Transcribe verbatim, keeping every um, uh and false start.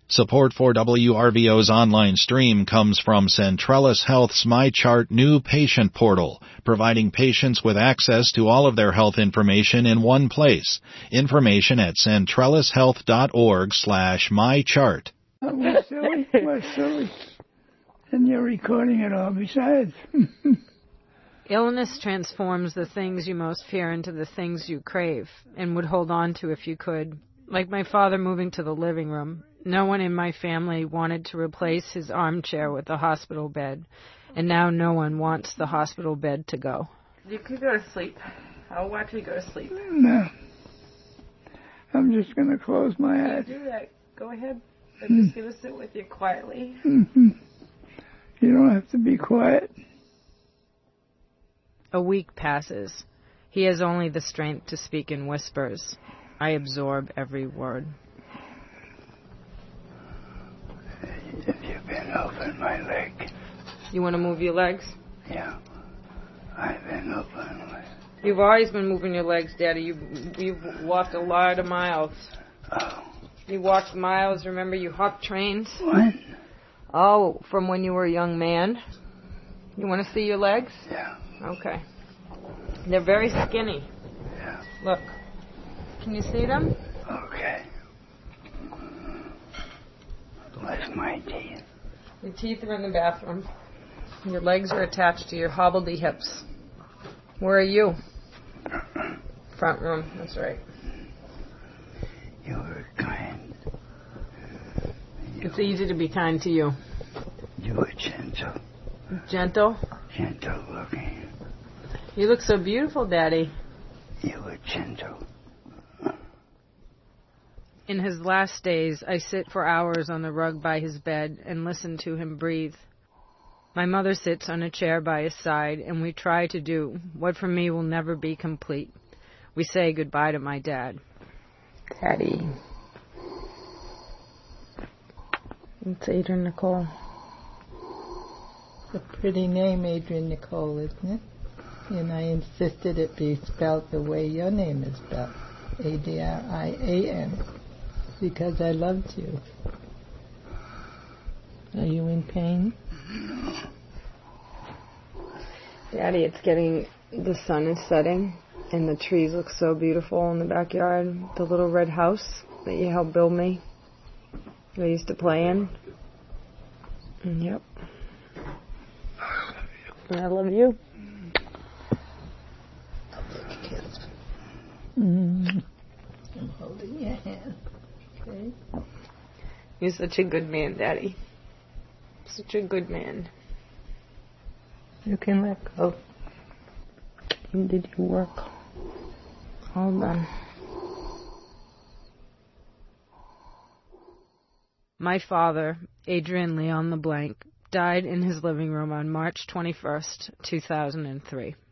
Support for W R V O's online stream comes from Centrellis Health's MyChart new patient portal, providing patients with access to all of their health information in one place. Information at centrellishealth.org slash mychart. Oh, we're silly. We're silly. And you're recording it all besides. Illness transforms the things you most fear into the things you crave and would hold on to if you could. Like my father moving to the living room. No one in my family wanted to replace his armchair with a hospital bed, and now no one wants the hospital bed to go. You could go to sleep. I'll watch you go to sleep. No. I'm just going to close my You eyes. do that. Go ahead. I'm just going to sit with you quietly. Mm-hmm. You don't have to be quiet. A week passes. He has only the strength to speak in whispers. I absorb every word. If you've been over my leg. You want to move your legs? Yeah. I've been over my leg. You've always been moving your legs, Daddy. You, you've walked a lot of miles. Oh. You walked miles. Remember, you hopped trains? What? Oh, from when you were a young man? You want to see your legs? Yeah. Okay. They're very skinny. Yeah. Look. Can you see them? Okay. Where's my teeth? Your teeth are in the bathroom. Your legs are attached to your hobbledy hips. Where are you? Front room. That's right. You were kind. You It's easy to be kind to you. You were gentle. Gentle? Gentle looking. You look so beautiful, Daddy. You were gentle. In his last days, I sit for hours on the rug by his bed and listen to him breathe. My mother sits on a chair by his side, and we try to do what for me will never be complete. We say goodbye to my dad. Daddy. It's Adrian Nicole. It's a pretty name, Adrian Nicole, isn't it? And I insisted it be spelled the way your name is spelled, A D R I A N, because I loved you. Are you in pain? Daddy, it's getting, the sun is setting, and the trees look so beautiful in the backyard. The little red house that you helped build me, that I used to play in. And yep. I love you. Mm. I'm holding your hand. Okay. You're such a good man, Daddy. Such a good man. You can let go. When did you work? All done. My father, Adrian Leon LeBlanc, died in his living room on March twenty-first, two thousand three.